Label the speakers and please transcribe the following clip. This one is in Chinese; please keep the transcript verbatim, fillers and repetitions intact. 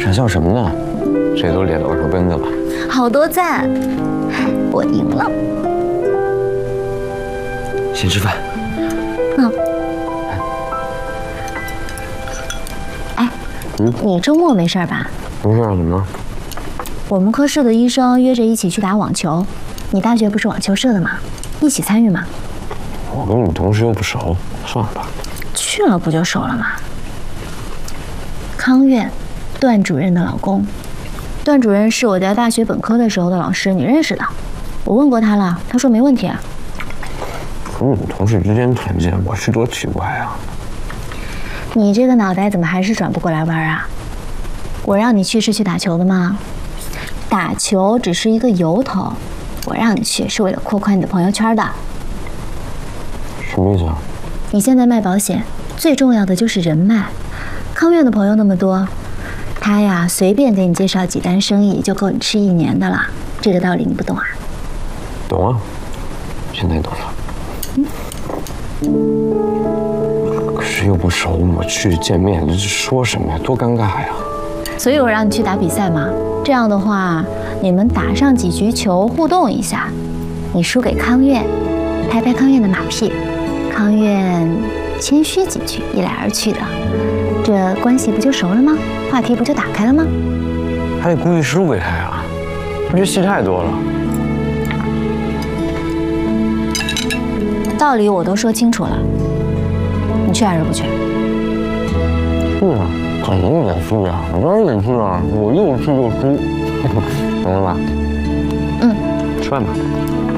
Speaker 1: 傻笑什么呢？这都脸都耳朵根子了。
Speaker 2: 好多赞，我赢了。
Speaker 1: 先吃饭。
Speaker 2: 嗯。哎，嗯，你周末没事吧？
Speaker 1: 没事，怎么了？
Speaker 2: 我们科室的医生约着一起去打网球，你大学不是网球社的吗？一起参与吗？
Speaker 1: 我跟你们同事又不熟，算了吧。
Speaker 2: 去了不就熟了吗？康苑，段主任的老公。段主任是我在大学本科的时候的老师，你认识的。我问过他了，他说没问题。
Speaker 1: 可你们同事之间团建，我去多奇怪啊！
Speaker 2: 你这个脑袋怎么还是转不过来弯啊？我让你去是去打球的吗？打球只是一个由头，我让你去是为了扩宽你的朋友圈的。
Speaker 1: 什么意思啊？
Speaker 2: 你现在卖保险，最重要的就是人脉。康苑的朋友那么多，他呀随便给你介绍几单生意就够你吃一年的了。这个道理你不懂啊？
Speaker 1: 懂啊，现在懂了。嗯。可是又不熟，我去见面，这说什么呀？多尴尬呀！
Speaker 2: 所以我让你去打比赛嘛。这样的话，你们打上几局球，互动一下。你输给康苑，拍拍康苑的马屁，康苑谦虚几句，一来二去的，这关系不就熟了吗？话题不就打开了吗？
Speaker 1: 还得故意输给他呀？不觉得戏太多了？
Speaker 2: 道理我都说清楚了，你去还是不去？
Speaker 1: 去啊，肯定得去啊！我当然得去啊！我又去又输，懂了吧？
Speaker 2: 嗯，
Speaker 1: 吃饭吧。